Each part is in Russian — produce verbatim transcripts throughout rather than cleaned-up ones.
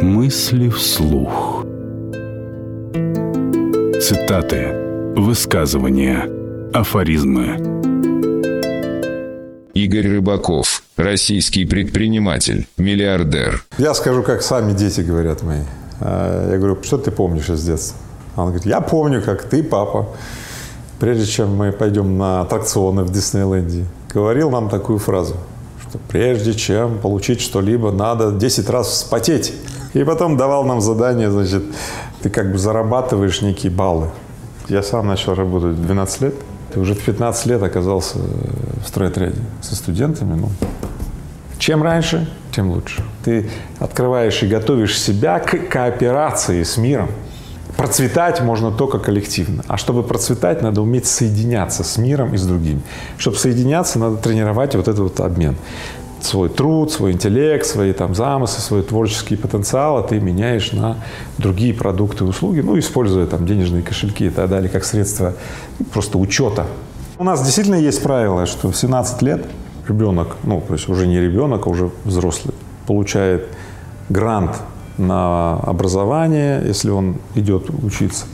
Мысли вслух. Цитаты, высказывания, афоризмы. Игорь Рыбаков, российский предприниматель, миллиардер. Я скажу, как сами дети говорят мои. Я говорю, что ты помнишь из детства? Он говорит, я помню, как ты, папа, прежде чем мы пойдем на аттракционы в Диснейленде, говорил нам такую фразу, что прежде чем получить что-либо, надо десять раз вспотеть. И потом давал нам задание, значит, ты как бы зарабатываешь некие баллы. Я сам начал работать в двенадцать лет. Ты уже в пятнадцать лет оказался в стройотряде со студентами. Ну, чем раньше, тем лучше. Ты открываешь и готовишь себя к кооперации с миром. Процветать можно только коллективно. А чтобы процветать, надо уметь соединяться с миром и с другими. Чтобы соединяться, надо тренировать вот этот вот обмен. Свой труд, свой интеллект, свои там замыслы, свой творческий потенциал, а ты меняешь на другие продукты и услуги, ну, используя там денежные кошельки и так далее, как средство просто учета. У нас действительно есть правило, что в семнадцать лет ребенок, ну, то есть уже не ребенок, а уже взрослый, получает грант на образование, если он идет учиться,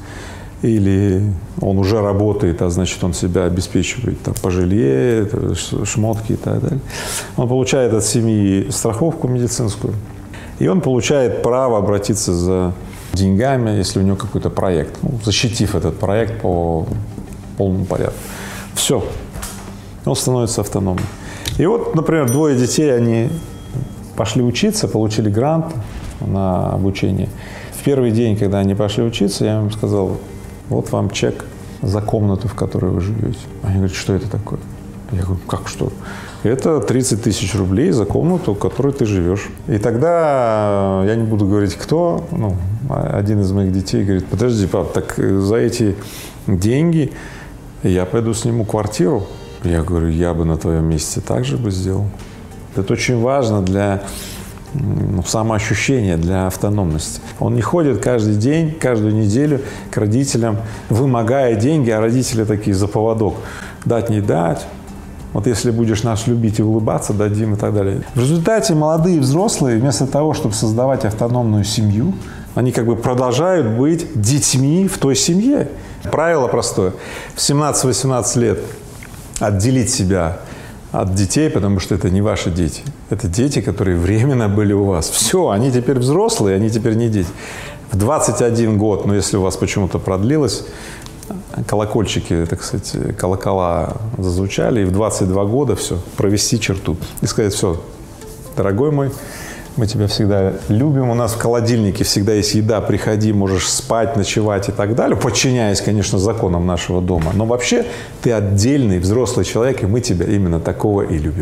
или он уже работает, а значит, он себя обеспечивает там, по жилье, шмотки и так далее. Он получает от семьи страховку медицинскую, и он получает право обратиться за деньгами, если у него какой-то проект, ну, защитив этот проект по полному порядку. Все. Он становится автономным. И вот, например, двое детей, они пошли учиться, получили грант на обучение. В первый день, когда они пошли учиться, я им сказал, вот вам чек за комнату, в которой вы живете. Они говорят, что это такое? Я говорю, как что? Это тридцать тысяч рублей за комнату, в которой ты живешь. И тогда, я не буду говорить, кто, ну, один из моих детей говорит, подожди, пап, так за эти деньги я пойду сниму квартиру. Я говорю, я бы на твоем месте так же бы сделал. Это очень важно для ну, самоощущения, для автономности. Он не ходит каждый день, каждую неделю к родителям, вымогая деньги, а родители такие за поводок. Дать, не дать. Вот если будешь нас любить и улыбаться, дадим и так далее. В результате молодые взрослые, вместо того, чтобы создавать автономную семью, они как бы продолжают быть детьми в той семье. Правило простое. В семнадцать-восемнадцать лет отделить себя от детей, потому что это не ваши дети. Это дети, которые временно были у вас. Все, они теперь взрослые, они теперь не дети. В двадцать один год, ну, если у вас почему-то продлилось, колокольчики, так сказать, колокола зазвучали, и в двадцать два года все, провести черту. И сказать, все, дорогой мой, мы тебя всегда любим, у нас в холодильнике всегда есть еда, приходи, можешь спать, ночевать и так далее, подчиняясь, конечно, законам нашего дома. Но вообще ты отдельный взрослый человек, и мы тебя именно такого и любим.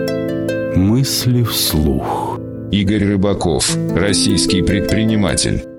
Мысли вслух. Игорь Рыбаков, российский предприниматель.